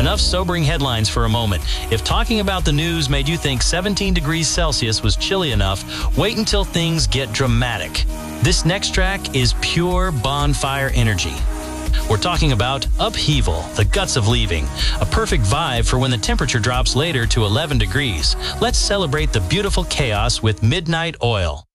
Enough sobering headlines for a moment. If talking about the news made you think 17 degrees Celsius was chilly enough, wait until things get dramatic. This next track is pure bonfire energy. We're talking about Upheaval, the guts of leaving. A perfect vibe for when the temperature drops later to 11 degrees. Let's celebrate the beautiful chaos with Midnight Oil.